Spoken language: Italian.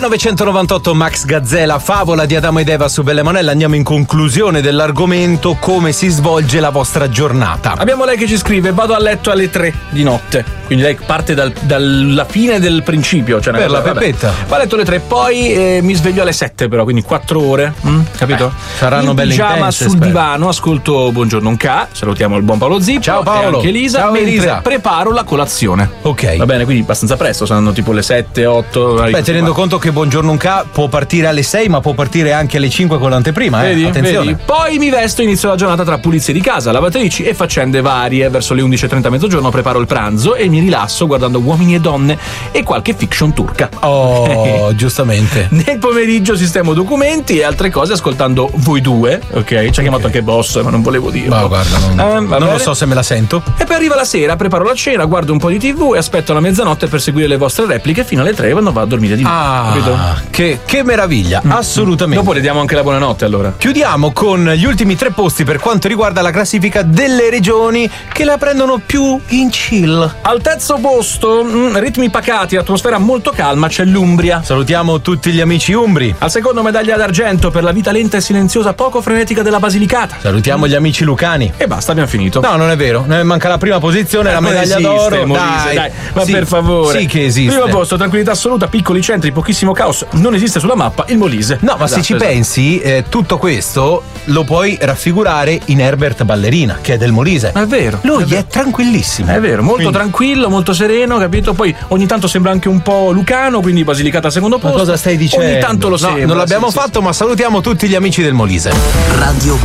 1998 Max Gazzella, favola di Adamo ed Eva su Belle Monella. Andiamo in conclusione dell'argomento: come si svolge la vostra giornata. Abbiamo lei che ci scrive: vado a letto alle 3 di notte. Quindi lei parte dalla fine del principio, cioè per la peppetta. Va a letto alle 3, poi mi sveglio alle 7, però, quindi 4 ore, capito? Saranno belle intense. In pigiama sul divano ascolto Buongiorno un Ca, salutiamo il buon Paolo Zippo. Ciao Paolo. E anche Elisa. Ciao Elisa. Preparo la colazione. Ok. Va bene, quindi abbastanza presto, saranno tipo le 7, 8. Beh, tenendo conto che Buongiorno un Ca può partire alle 6, ma può partire anche alle 5 con l'anteprima, Vedi, attenzione. vedi. Poi mi vesto e inizio la giornata tra pulizie di casa, lavatrici e faccende varie. Verso le 11:30 mezzogiorno preparo il pranzo e mi rilasso guardando Uomini e Donne e qualche fiction turca. Oh, giustamente. Nel pomeriggio sistemo documenti e altre cose ascoltando voi due, ok? Ci ha chiamato anche Boss, ma non volevo dirlo. Ma guarda, non lo so se me la sento. E poi arriva la sera, preparo la cena, guardo un po' di TV e aspetto la mezzanotte per seguire le vostre repliche fino alle 3 quando vado a dormire di nuovo. Che meraviglia, assolutamente. Dopo le diamo anche la buonanotte, allora. Chiudiamo con gli ultimi 3 posti per quanto riguarda la classifica delle regioni che la prendono più in chill. Al terzo posto, ritmi pacati, atmosfera molto calma, c'è l'Umbria. Salutiamo tutti gli amici umbri. Al secondo, medaglia d'argento per la vita lenta e silenziosa, poco frenetica della Basilicata. Salutiamo gli amici lucani. E basta, abbiamo finito. No, non è vero, ne manca la prima posizione, la medaglia d'oro. Molise, dai, ma sì, per favore. Sì che esiste. Primo posto, tranquillità assoluta, piccoli centri, pochissimo caos, non esiste sulla mappa il Molise. No, ma se ci pensi, tutto questo lo puoi raffigurare in Herbert Ballerina, che è del Molise. È vero. Lui è tranquillissimo. È vero, molto tranquillo, molto sereno, capito? Poi ogni tanto sembra anche un po' lucano, quindi Basilicata al secondo posto. Ma cosa stai dicendo? Ogni tanto lo sembra. Non l'abbiamo fatto, ma salutiamo tutti gli amici del Molise. Radio